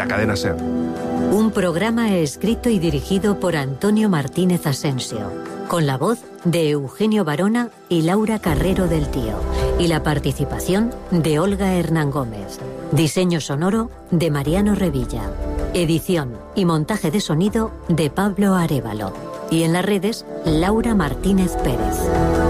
La cadena SER. Un programa escrito y dirigido por Antonio Martínez Asensio, con la voz de Eugenio Barona y Laura Carrero del Tío, y la participación de Olga Hernán Gómez. Diseño sonoro de Mariano Revilla. Edición y montaje de sonido de Pablo Arévalo. Y en las redes, Laura Martínez Pérez.